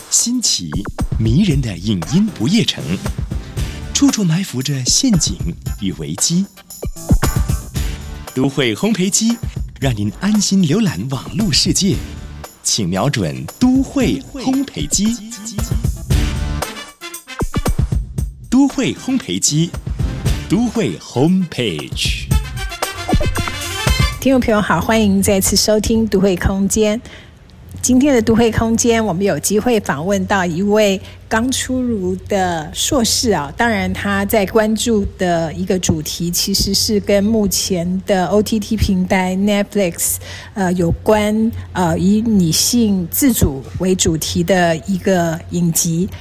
新奇迷人的影音不夜城，处处埋伏着陷阱与危机。都会烘焙机让您安心浏览网络世界，请瞄准都会烘焙机。都会烘焙机，都会 Homepage。 听众朋友好，欢迎再次收听都会空间。今天的都会空间，我们有机会访问到一位刚出炉的硕士啊，当然他在关注的一个主题其实是跟目前的 OTT 平台 Netflix 有关以女性自主为主题的一个影集。